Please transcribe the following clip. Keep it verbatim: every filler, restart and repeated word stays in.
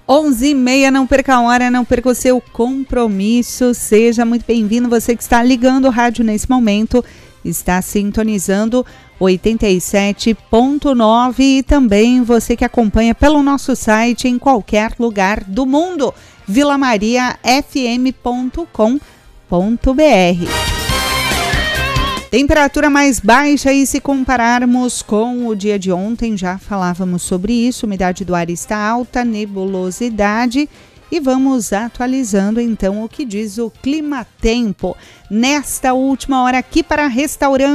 onze e meia, não perca a hora, não perca o seu compromisso. Seja muito bem-vindo, você que está ligando o rádio nesse momento, está sintonizando oitenta e sete ponto nove e também você que acompanha pelo nosso site em qualquer lugar do mundo, vila maria f m ponto com ponto b r. Temperatura mais baixa e se compararmos com o dia de ontem, já falávamos sobre isso, umidade do ar está alta, nebulosidade, e vamos atualizando então o que diz o Climatempo nesta última hora aqui para restaurante